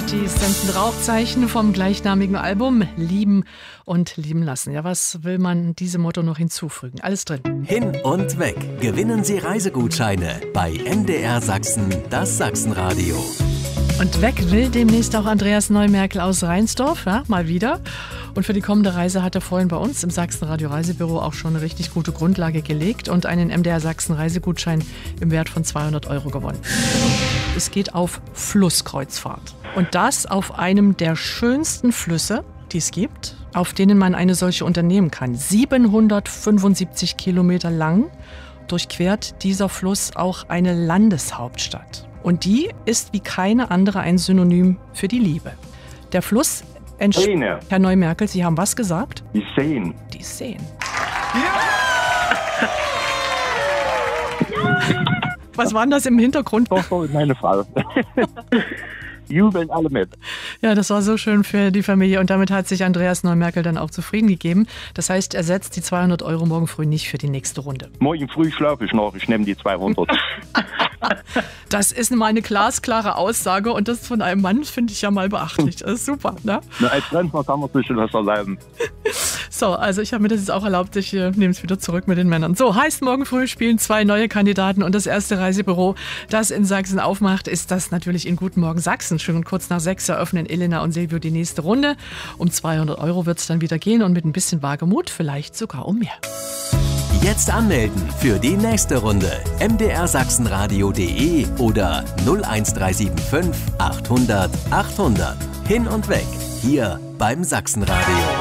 Die senden Rauchzeichen vom gleichnamigen Album Lieben und Lieben lassen. Ja, was will man diesem Motto noch hinzufügen? Alles drin. Hin und weg. Gewinnen Sie Reisegutscheine bei MDR Sachsen, das Sachsenradio. Und weg will demnächst auch Andreas Neumerkel aus Reinsdorf, ja, mal wieder. Und für die kommende Reise hat er vorhin bei uns im Sachsenradio Reisebüro auch schon eine richtig gute Grundlage gelegt und einen MDR Sachsen Reisegutschein im Wert von 200 € gewonnen. Es geht auf Flusskreuzfahrt. Und das auf einem der schönsten Flüsse, die es gibt, auf denen man eine solche unternehmen kann. 775 Kilometer lang durchquert dieser Fluss auch eine Landeshauptstadt. Und die ist wie keine andere ein Synonym für die Liebe. Der Fluss Seine. Herr Neumerkel, Sie haben was gesagt? Die Seen. Die Seen. Was war denn das im Hintergrund? Doch, meine Frau. Jubeln alle mit. Ja, das war so schön für die Familie und damit hat sich Andreas Neumerkel dann auch zufrieden gegeben. Das heißt, er setzt die 200 € morgen früh nicht für die nächste Runde. Morgen früh schlafe ich noch, ich nehme die 200. Das ist mal eine glasklare Aussage und das von einem Mann finde ich ja mal beachtlich. Das ist super, ne? Na, als Rentner kann man sich schon was erlauben. So, also ich habe mir das jetzt auch erlaubt, ich nehme es wieder zurück mit den Männern. So, heißt, morgen früh spielen 2 neue Kandidaten und das erste Reisebüro, das in Sachsen aufmacht, ist das natürlich in Guten Morgen Sachsen. Schon kurz nach 6 eröffnen Elena und Silvio die nächste Runde. Um 200 € wird es dann wieder gehen und mit ein bisschen Wagemut vielleicht sogar um mehr. Jetzt anmelden für die nächste Runde. mdrsachsenradio.de oder 01375 800 800. Hin und weg. Hier beim Sachsenradio.